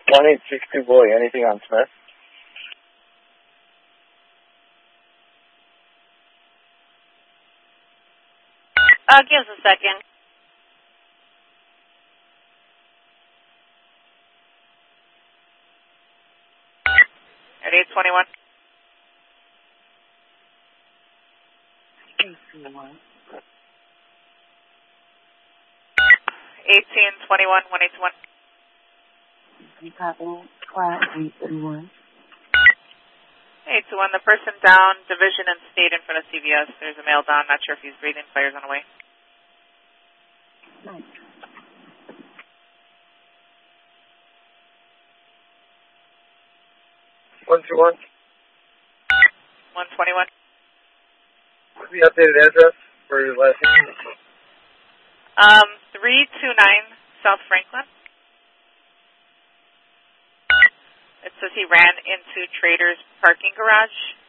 1862 boy, anything on Smith? Give us a second. At 821. 1821, 1821. You copy class 831. 821, the person down, division and state in front of CVS. There's a male down, not sure if he's breathing, fire's on the way. Nice. 121. 121. What's the updated address for your last name? 329 South Franklin. It says he ran into Trader's parking garage.